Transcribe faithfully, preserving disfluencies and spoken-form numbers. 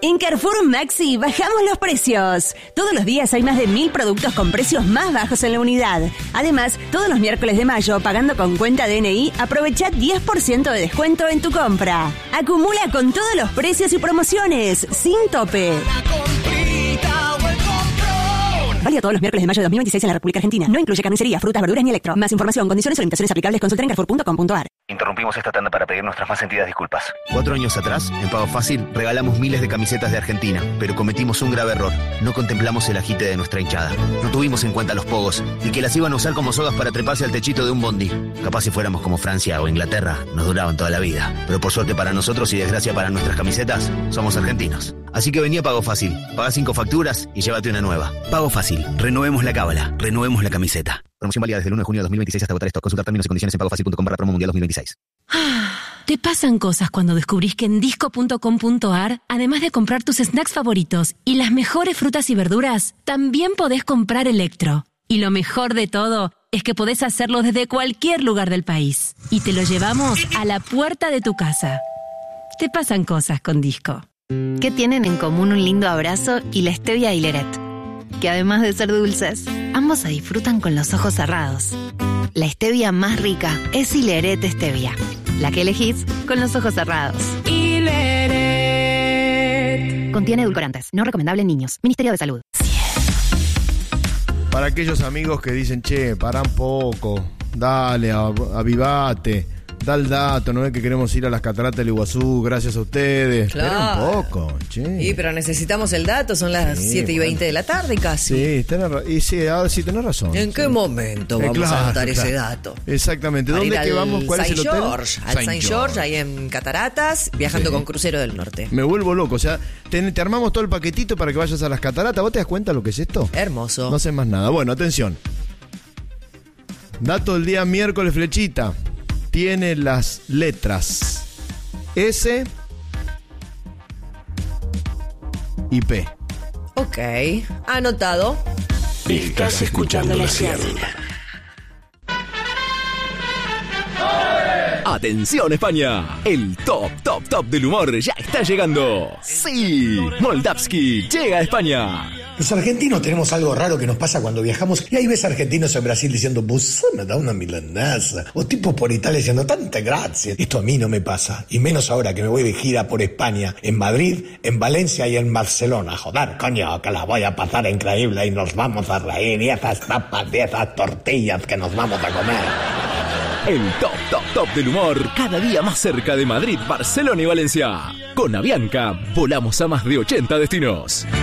En Carrefour Maxi bajamos los precios. Todos los días hay más de mil productos con precios más bajos en la unidad. Además, todos los miércoles de mayo, pagando con cuenta D N I, aprovecha diez por ciento de descuento en tu compra. Acumula con todos los precios y promociones, sin tope. Válido todos los miércoles de mayo de dos mil veintiséis en la República Argentina. No incluye carnicería, frutas, verduras ni electro. Más información, condiciones o limitaciones aplicables, consulta en carrefour punto com punto a r. Interrumpimos esta tanda para pedir nuestras más sentidas disculpas. Cuatro años atrás, en Pago Fácil, regalamos miles de camisetas de Argentina, pero cometimos un grave error. No contemplamos el agite de nuestra hinchada. No tuvimos en cuenta los pogos y que las iban a usar como sogas para treparse al techito de un bondi. Capaz si fuéramos como Francia o Inglaterra, nos duraban toda la vida. Pero por suerte para nosotros y desgracia para nuestras camisetas, somos argentinos. Así que vení a Pago Fácil. Paga cinco facturas y llévate una nueva. Pago Fácil. Renovemos la cábala. Renovemos la camiseta. Promoción válida desde el uno de junio de dos mil veintiséis hasta agotar stock. Consultar términos y condiciones en pagofacil punto com barra promo mundial dos mil veintiséis. Te pasan cosas cuando descubrís que en disco punto com punto a r, además de comprar tus snacks favoritos y las mejores frutas y verduras, también podés comprar electro. Y lo mejor de todo es que podés hacerlo desde cualquier lugar del país. Y te lo llevamos a la puerta de tu casa. Te pasan cosas con Disco. ¿Qué tienen en común un lindo abrazo y la stevia Hileret? Que además de ser dulces, ambos se disfrutan con los ojos cerrados. La stevia más rica es Hileret Stevia, la que elegís con los ojos cerrados. Hileret. Contiene edulcorantes, no recomendable en niños. Ministerio de Salud. Para aquellos amigos que dicen, che, pará un poco, dale, avivate, da el dato, no es que queremos ir a las cataratas del Iguazú, gracias a ustedes. Claro. Espera un poco, che. Y pero necesitamos el dato, son las Sí, siete y veinte de la tarde casi. Sí, tenés, ra- y sí, ahora sí tenés razón. ¿En qué Sí. momento Eh, vamos claro, a anotar ese claro. dato? Exactamente. Para ¿Dónde ir es que al vamos? ¿Cuál es el Saint hotel? George, al Saint George, ahí en Cataratas, viajando Sí. con crucero del norte. Me vuelvo loco, o sea, te, te armamos todo el paquetito para que vayas a las cataratas. ¿Vos te das cuenta lo que es esto? Hermoso. No sé más nada. Bueno, atención. Dato del día miércoles, flechita. Tiene las letras S y P. Ok, anotado. Estás escuchando la Ciénaga. ¡Atención España! El top, top, top del humor ya está llegando. ¡Sí! Moldavski llega a España. Los argentinos tenemos algo raro que nos pasa cuando viajamos y ahí ves argentinos en Brasil diciendo vos me da una milanesa o tipos por Italia diciendo tanta gracia. Esto a mí no me pasa y menos ahora que me voy de gira por España, en Madrid, en Valencia y en Barcelona. Joder, coño, que la voy a pasar increíble y nos vamos a reír y esas tapas y esas tortillas que nos vamos a comer. El top, top, top del humor cada día más cerca de Madrid, Barcelona y Valencia. Con Avianca volamos a más de ochenta destinos.